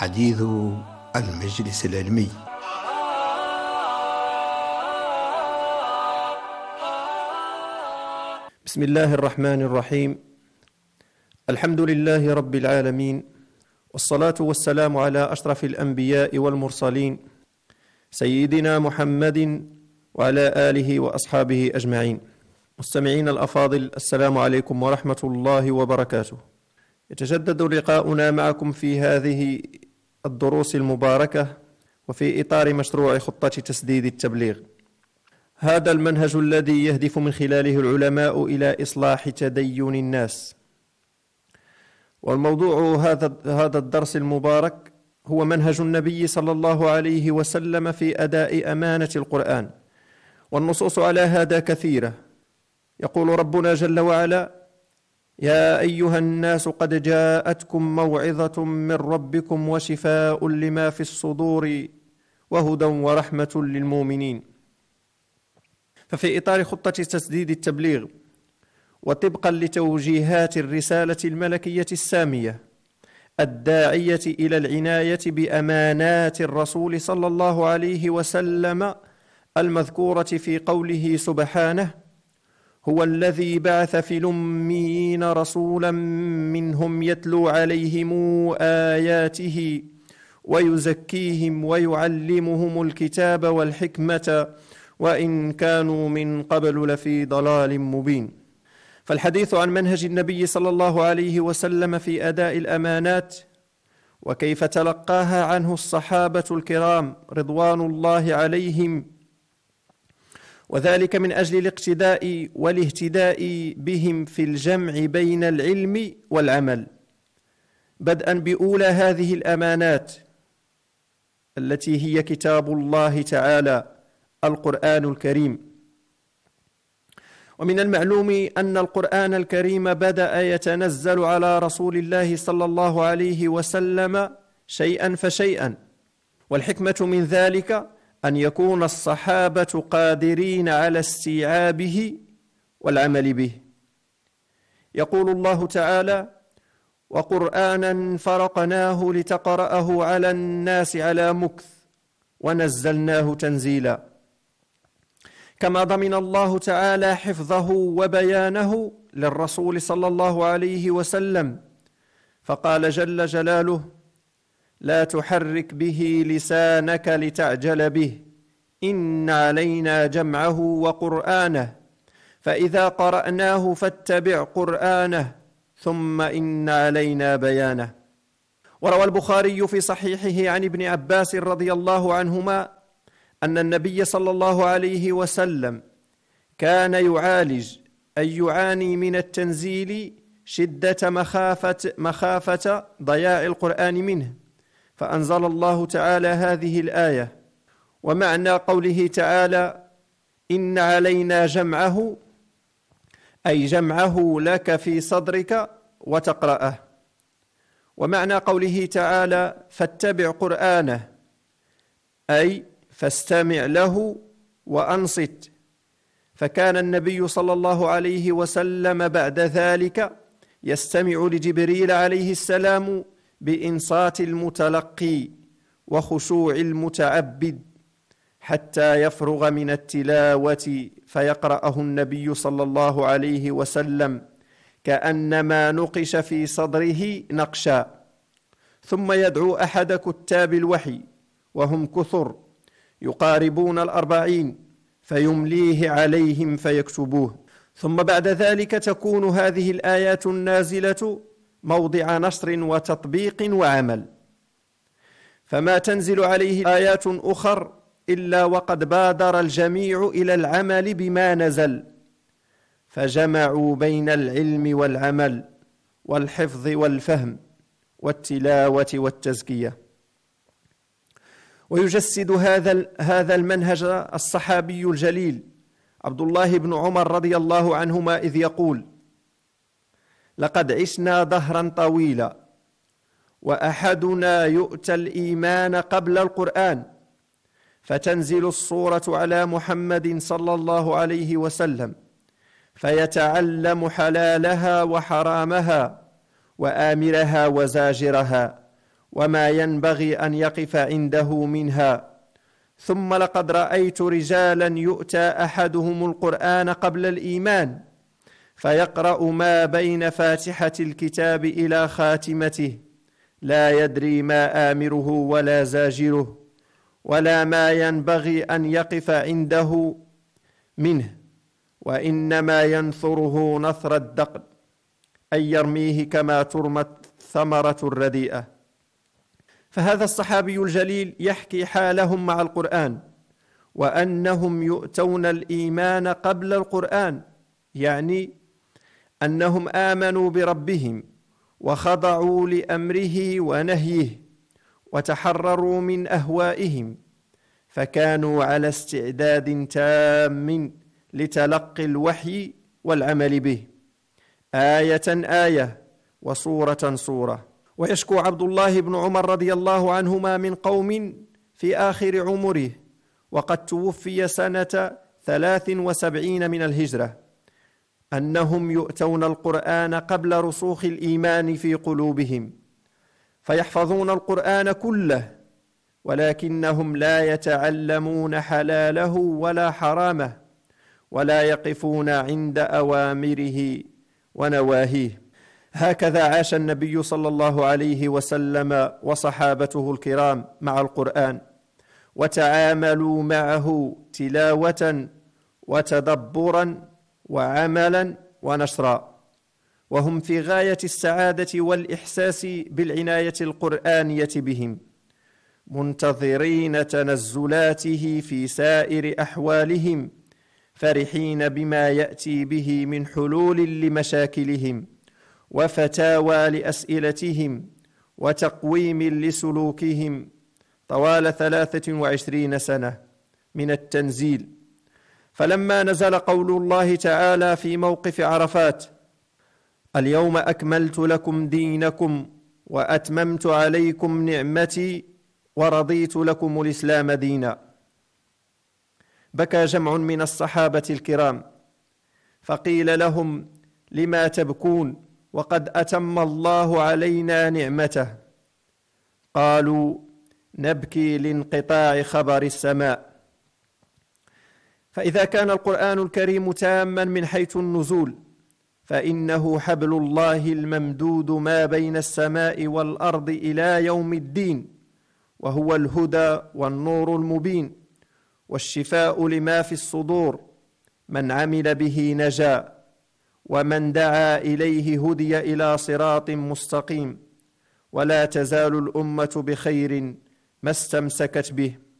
حديث المجلس العلمي. بسم الله الرحمن الرحيم. الحمد لله رب العالمين، والصلاة والسلام على أشرف الأنبياء والمرسلين سيدنا محمد وعلى آله وأصحابه أجمعين. مستمعين الأفاضل، السلام عليكم ورحمة الله وبركاته. يتجدد لقاؤنا معكم في هذه الدروس المباركة وفي إطار مشروع خطة تسديد التبليغ. هذا المنهج الذي يهدف من خلاله العلماء إلى إصلاح تدين الناس. والموضوع هذا الدرس المبارك هو منهج النبي صلى الله عليه وسلم في أداء أمانة القرآن، والنصوص على هذا كثيرة. يقول ربنا جل وعلا: يا أيها الناس قد جاءتكم موعظة من ربكم وشفاء لما في الصدور وهدى ورحمة للمؤمنين. ففي إطار خطة تسديد التبليغ، وطبقا لتوجيهات الرسالة الملكية السامية الداعية إلى العناية بأمانات الرسول صلى الله عليه وسلم المذكورة في قوله سبحانه: هو الذي بعث في الأميين رسولا منهم يتلو عليهم آياته ويزكيهم ويعلمهم الكتاب والحكمة وإن كانوا من قبل لفي ضلال مبين. فالحديث عن منهج النبي صلى الله عليه وسلم في أداء الأمانات وكيف تلقاها عنه الصحابة الكرام رضوان الله عليهم، وذلك من أجل الاقتداء والاهتداء بهم في الجمع بين العلم والعمل، بدءا بأولى هذه الأمانات التي هي كتاب الله تعالى القرآن الكريم. ومن المعلوم أن القرآن الكريم بدأ يتنزل على رسول الله صلى الله عليه وسلم شيئا فشيئا، والحكمة من ذلك أن يكون الصحابة قادرين على استيعابه والعمل به. يقول الله تعالى: وقرآنا فرقناه لتقرأه على الناس على مكث ونزلناه تنزيلا. كما ضمن الله تعالى حفظه وبيانه للرسول صلى الله عليه وسلم، فقال جل جلاله: لا تحرك به لسانك لتعجل به إن علينا جمعه وقرآنه فإذا قرأناه فاتبع قرآنه ثم إن علينا بيانه. وروى البخاري في صحيحه عن ابن عباس رضي الله عنهما أن النبي صلى الله عليه وسلم كان يعاني من التنزيل شدة مخافة ضياع القرآن منه، فأنزل الله تعالى هذه الآية. ومعنى قوله تعالى: إن علينا جمعه، أي جمعه لك في صدرك وتقرأه. ومعنى قوله تعالى: فاتبع قرآنه، أي فاستمع له وأنصت. فكان النبي صلى الله عليه وسلم بعد ذلك يستمع لجبريل عليه السلام بإنصات المتلقي وخشوع المتعبد حتى يفرغ من التلاوة فيقرأه النبي صلى الله عليه وسلم كأنما نقش في صدره نقشا، ثم يدعو أحد كتاب الوحي وهم كثر يقاربون 40 فيمليه عليهم فيكتبوه. ثم بعد ذلك تكون هذه الآيات النازلة موضع نشر وتطبيق وعمل، فما تنزل عليه آيات أخر إلا وقد بادر الجميع إلى العمل بما نزل، فجمعوا بين العلم والعمل والحفظ والفهم والتلاوة والتزكية. ويجسد هذا المنهج الصحابي الجليل عبد الله بن عمر رضي الله عنهما إذ يقول: لقد عشنا دهرا طويلا وأحدنا يؤتى الإيمان قبل القرآن، فتنزل الصورة على محمد صلى الله عليه وسلم فيتعلم حلالها وحرامها وآمرها وزاجرها وما ينبغي أن يقف عنده منها. ثم لقد رأيت رجالا يؤتى أحدهم القرآن قبل الإيمان فيقرأ ما بين فاتحة الكتاب إلى خاتمته لا يدري ما آمره ولا زاجره ولا ما ينبغي أن يقف عنده منه، وإنما ينثره نثر الدقل أي يرميه كما ترمى الثمرة الرديئة. فهذا الصحابي الجليل يحكي حالهم مع القرآن، وأنهم يؤتون الإيمان قبل القرآن، يعني أنهم آمنوا بربهم وخضعوا لأمره ونهيه وتحرروا من أهوائهم، فكانوا على استعداد تام لتلقي الوحي والعمل به آية آية وصورة صورة. ويشكو عبد الله بن عمر رضي الله عنهما من قوم في آخر عمره وقد توفي سنة 73 من الهجرة أنهم يؤتون القرآن قبل رسوخ الإيمان في قلوبهم فيحفظون القرآن كله، ولكنهم لا يتعلمون حلاله ولا حرامه ولا يقفون عند أوامره ونواهيه. هكذا عاش النبي صلى الله عليه وسلم وصحابته الكرام مع القرآن، وتعاملوا معه تلاوة وتدبرا وعملا ونشرا، وهم في غاية السعادة والإحساس بالعناية القرآنية بهم، منتظرين تنزلاته في سائر أحوالهم، فرحين بما يأتي به من حلول لمشاكلهم وفتاوى لأسئلتهم وتقويم لسلوكهم طوال 23 سنة من التنزيل. فلما نزل قول الله تعالى في موقف عرفات: اليوم أكملت لكم دينكم وأتممت عليكم نعمتي ورضيت لكم الإسلام دينا، بكى جمع من الصحابة الكرام فقيل لهم: لما تبكون وقد أتم الله علينا نعمته؟ قالوا: نبكي لانقطاع خبر السماء. فإذا كان القرآن الكريم تاما من حيث النزول فإنه حبل الله الممدود ما بين السماء والأرض إلى يوم الدين، وهو الهدى والنور المبين والشفاء لما في الصدور، من عمل به نجا ومن دعا إليه هدي إلى صراط مستقيم، ولا تزال الأمة بخير ما استمسكت به.